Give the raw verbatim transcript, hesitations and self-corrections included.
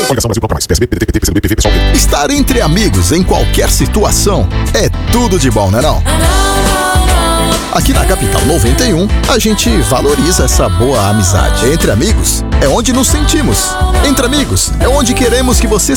Coligação Brasil Toca Mais. P S B, P D T, P T, P C B, P V, Pessoal. Estar entre amigos em qualquer situação é tudo de bom, né não? Aqui na Capital noventa e um, a gente valoriza essa boa amizade. Entre amigos é onde nos sentimos. Entre amigos é onde queremos que você